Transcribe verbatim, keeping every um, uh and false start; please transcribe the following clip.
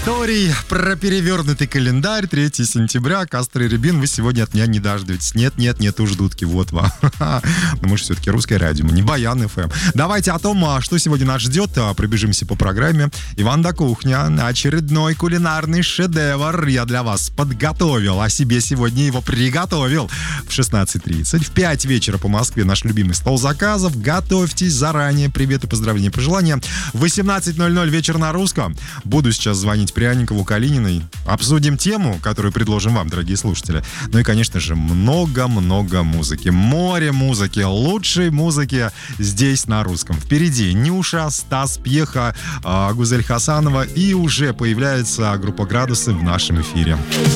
историй про перевернутый календарь. третьего сентября. Кастро и Рябин, вы сегодня от меня не дождетесь. Нет, нет, нет, уж дудки, вот вам. Но мы же все-таки русское радио, мы не Баян эф эм. Давайте о том, что сегодня нас ждет, пробежимся по программе. Иван да Кухня, очередной кулинарный шедевр я для вас подготовил, а себе сегодня его приготовил. В шестнадцать тридцать, в пять вечера по Москве наш любимый стол заказов. Готовьтесь заранее. Приветы, поздравления, пожелания. В восемнадцать ноль ноль вечер на русском. Буду сейчас звонить Пряникову, Калининой. Обсудим тему, которую предложим вам, дорогие слушатели. Ну и, конечно же, много-много музыки. Море музыки, лучшей музыки здесь на русском. Впереди Нюша, Стас Пьеха, Гузель Хасанова. И уже появляется группа «Градусы» в нашем эфире.